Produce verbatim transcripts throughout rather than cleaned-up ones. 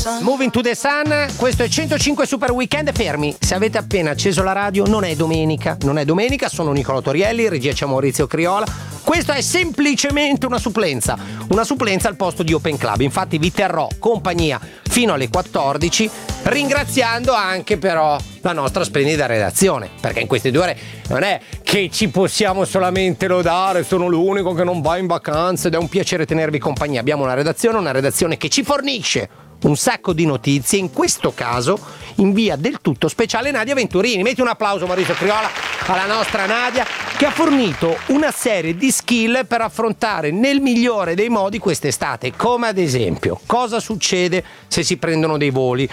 Moving to the Sun, questo è centocinque Super Weekend. Fermi, se avete appena acceso la radio, non è domenica, non è domenica, sono Nicolò Torielli, regia c'è Maurizio Criola. Questo è semplicemente una supplenza, una supplenza al posto di Open Club. Infatti vi terrò compagnia fino alle quattordici, ringraziando anche però la nostra splendida redazione, perché in queste due ore non è che ci possiamo solamente lodare, sono l'unico che non va in vacanza ed è un piacere tenervi compagnia. Abbiamo una redazione, una redazione che ci fornisce un sacco di notizie, in questo caso in via del tutto speciale Nadia Venturini. Metti un applauso, Maurizio Criola, alla nostra Nadia, che ha fornito una serie di skill per affrontare nel migliore dei modi quest'estate, come ad esempio cosa succede se si prendono dei voli.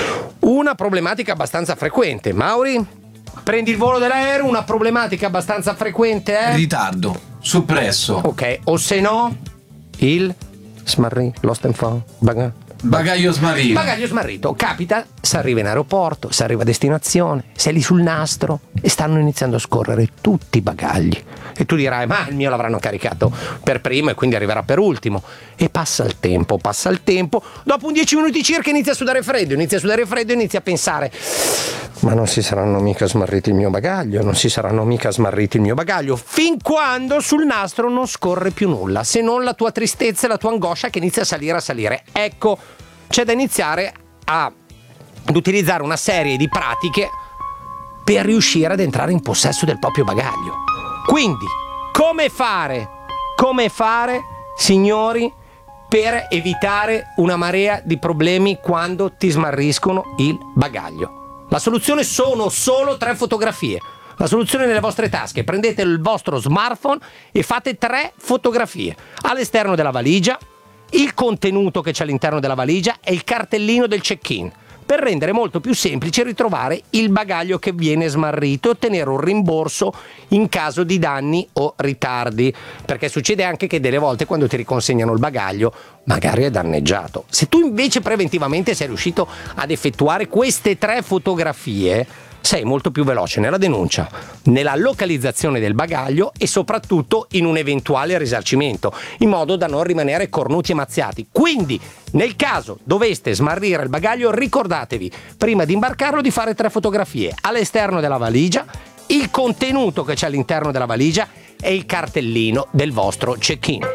Una problematica abbastanza frequente, Mauri, prendi il volo dell'aereo, una problematica abbastanza frequente è ritardo, suppresso. Ok, o se no il smarrì, lost and found, baga. Bagaglio smarrito. Bagaglio smarrito. Capita, si arriva in aeroporto, si arriva a destinazione, sei lì sul nastro e stanno iniziando a scorrere tutti i bagagli. E tu dirai, ma il mio l'avranno caricato per primo e quindi arriverà per ultimo. E passa il tempo, passa il tempo. Dopo un dieci minuti circa inizia a sudare freddo, inizia a sudare freddo e inizia a pensare, ma non si saranno mica smarriti il mio bagaglio, non si saranno mica smarriti il mio bagaglio, fin quando sul nastro non scorre più nulla, se non la tua tristezza e la tua angoscia che inizia a salire, a salire. Ecco, c'è da iniziare a, ad utilizzare una serie di pratiche per riuscire ad entrare in possesso del proprio bagaglio. Quindi, come fare? Come fare, signori, per evitare una marea di problemi quando ti smarriscono il bagaglio? La soluzione sono solo tre fotografie. La soluzione nelle vostre tasche: prendete il vostro smartphone e fate tre fotografie all'esterno della valigia, il contenuto che c'è all'interno della valigia e il cartellino del check-in, per rendere molto più semplice ritrovare il bagaglio che viene smarrito e ottenere un rimborso in caso di danni o ritardi, perché succede anche che delle volte quando ti riconsegnano il bagaglio magari è danneggiato. Se tu invece preventivamente sei riuscito ad effettuare queste tre fotografie, sei molto più veloce nella denuncia, nella localizzazione del bagaglio e soprattutto in un eventuale risarcimento, in modo da non rimanere cornuti e mazziati. Quindi, nel caso doveste smarrire il bagaglio, ricordatevi prima di imbarcarlo di fare tre fotografie all'esterno della valigia, il contenuto che c'è all'interno della valigia e il cartellino del vostro check-in.